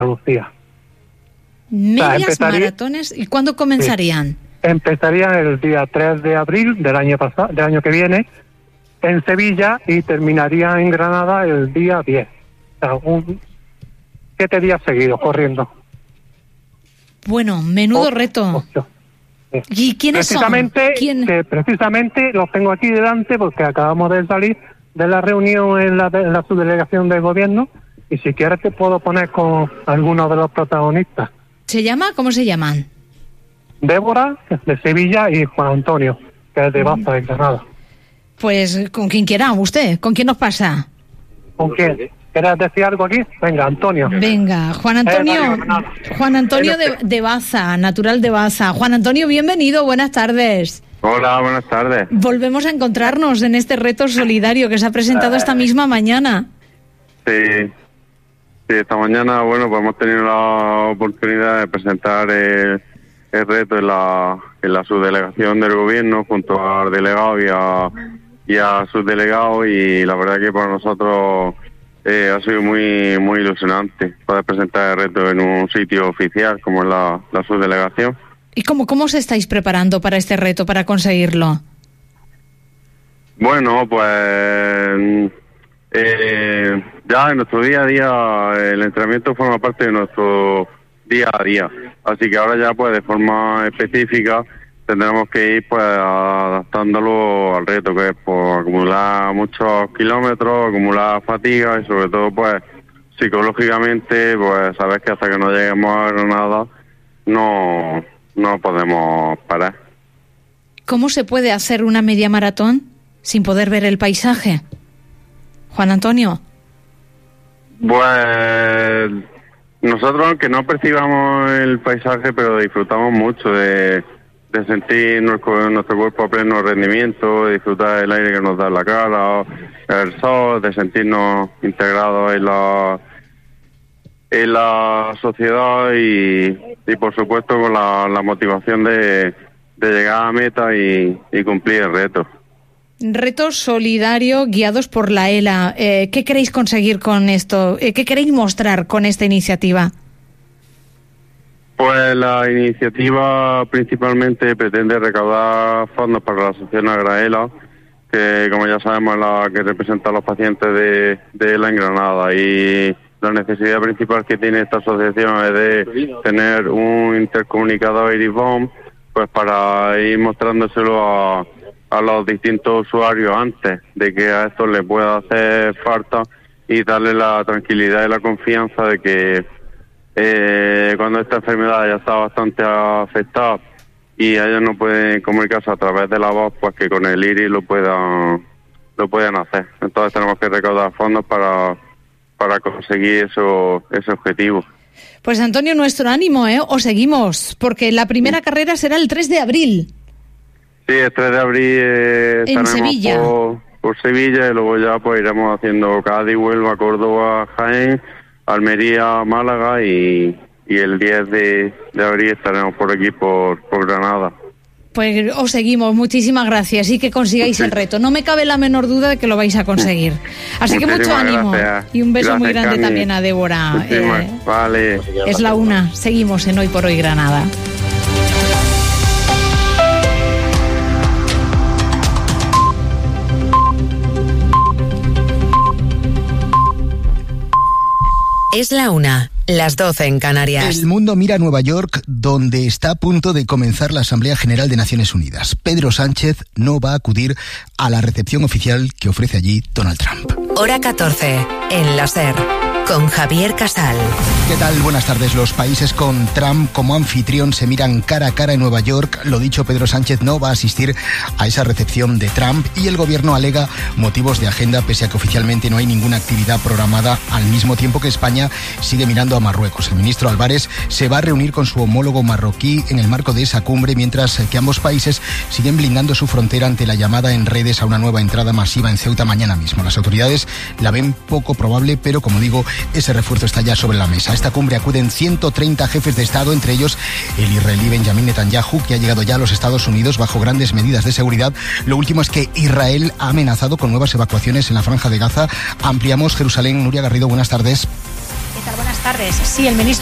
Andalucía. Medias maratones. ¿Y cuándo comenzarían? Sí. Empezarían el día 3 de abril del año que viene en Sevilla y terminarían en Granada el día 10. O sea, 7 días seguidos corriendo. Bueno, menudo reto. 8. Sí. ¿Y quiénes son? Precisamente los tengo aquí delante porque acabamos de salir de la reunión en la subdelegación del gobierno y si quieres te puedo poner con algunos de los protagonistas. ¿Cómo se llaman? Débora, de Sevilla, y Juan Antonio, que es de Baza, de Granada. Pues con quien quiera, usted. ¿Con quién nos pasa? ¿Con quién? ¿Quieres decir algo aquí? Venga, Antonio. Venga, Juan Antonio. Juan Antonio de Baza, natural de Baza. Juan Antonio, bienvenido, buenas tardes. Hola, buenas tardes. Volvemos a encontrarnos en este reto solidario que se ha presentado esta misma mañana. Sí, esta mañana, pues hemos tenido la oportunidad de presentar el reto en la subdelegación del gobierno junto al delegado y a subdelegado, y la verdad que para nosotros ha sido muy muy ilusionante poder presentar el reto en un sitio oficial como es la subdelegación. ¿Y cómo os estáis preparando para este reto, para conseguirlo? Bueno, pues ya en nuestro día a día el entrenamiento forma parte de nuestro día a día, así que ahora ya pues de forma específica tendremos que ir pues adaptándolo al reto, que es pues acumular muchos kilómetros, acumular fatiga y sobre todo pues psicológicamente pues saber que hasta que no lleguemos a Granada no podemos parar. ¿Cómo se puede hacer una media maratón sin poder ver el paisaje? Juan Antonio. Pues nosotros, aunque no percibamos el paisaje, pero disfrutamos mucho de sentir nuestro cuerpo a pleno rendimiento, de disfrutar del aire que nos da la cara, el sol, de sentirnos integrados en la sociedad y por supuesto con la motivación de llegar a meta y cumplir el reto. Reto solidario guiados por la ELA. ¿Qué queréis conseguir con esto? ¿Qué queréis mostrar con esta iniciativa? Pues la iniciativa principalmente pretende recaudar fondos para la asociación Agraela, que como ya sabemos es la que representa a los pacientes de ELA en Granada, y la necesidad principal que tiene esta asociación es de tener un intercomunicador Iris-BOM, pues para ir mostrándoselo a los distintos usuarios antes de que a estos les pueda hacer falta, y darle la tranquilidad y la confianza de que cuando esta enfermedad ya está bastante afectada y ellos no pueden comunicarse a través de la voz, pues que con el iris lo puedan hacer. Entonces tenemos que recaudar fondos para conseguir ese objetivo. Pues Antonio, nuestro ánimo, os seguimos, porque la primera carrera será el 3 de abril. Sí, el 3 de abril en Sevilla. Por Sevilla, y luego ya pues iremos haciendo Cádiz, Huelva, Córdoba, Jaén, Almería, Málaga, y el 10 de abril estaremos por aquí, por Granada. Pues os seguimos, muchísimas gracias, y que consigáis el reto. No me cabe la menor duda de que lo vais a conseguir. Así que mucho ánimo. Gracias. Y un beso muy grande también a Débora. Vale. Es la una. Seguimos en Hoy por Hoy Granada. Es la una, las 12 en Canarias. El mundo mira a Nueva York, donde está a punto de comenzar la Asamblea General de Naciones Unidas. Pedro Sánchez no va a acudir a la recepción oficial que ofrece allí Donald Trump. Hora 14, en la SER, con Javier Casal. ¿Qué tal? Buenas tardes. Los países con Trump como anfitrión se miran cara a cara en Nueva York. Lo dicho, Pedro Sánchez no va a asistir a esa recepción de Trump, y el gobierno alega motivos de agenda, pese a que oficialmente no hay ninguna actividad programada, al mismo tiempo que España sigue mirando a Marruecos. El ministro Álvarez se va a reunir con su homólogo marroquí en el marco de esa cumbre, mientras que ambos países siguen blindando su frontera ante la llamada en redes a una nueva entrada masiva en Ceuta mañana mismo. Las autoridades la ven poco probable, pero como digo, ese refuerzo está ya sobre la mesa. A esta cumbre acuden 130 jefes de Estado, entre ellos el israelí Benjamin Netanyahu, que ha llegado ya a los Estados Unidos bajo grandes medidas de seguridad. Lo último es que Israel ha amenazado con nuevas evacuaciones en la Franja de Gaza. Ampliamos Jerusalén. Nuria Garrido, buenas tardes. ¿Qué tal? Buenas tardes. tardes. Sí, el ministro